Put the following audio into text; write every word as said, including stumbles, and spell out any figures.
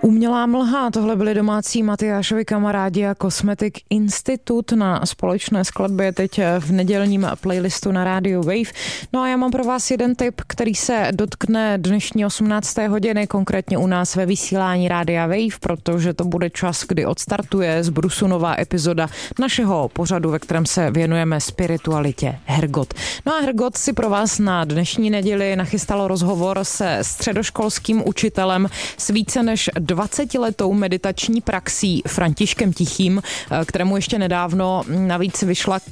Umělá mlha, tohle byli domácí Matyášovi kamarádi a Cosmetic Institute na společné skladbě teď v nedělním playlistu na rádiu Wave. No a já mám pro vás jeden tip, který se dotkne dnešní osmnácté hodiny, konkrétně u nás ve vysílání rádia Wave, protože to bude čas, kdy odstartuje z Brusu nová epizoda našeho pořadu, ve kterém se věnujeme spiritualitě Hergot. No a Hergot si pro vás na dnešní neděli nachystalo rozhovor se středoškolským učitelem s více než dvacetiletou meditační praxí Františkem Tichým, kterému ještě nedávno navíc vyšla